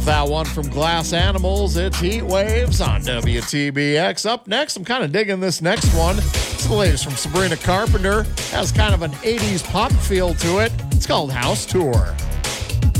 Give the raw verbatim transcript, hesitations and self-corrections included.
That one from Glass Animals. It's Heat Waves on W T B X. Up next, I'm kind of digging this next one. It's the latest from Sabrina Carpenter. Has kind of an eighties pop feel to it. It's called House Tour.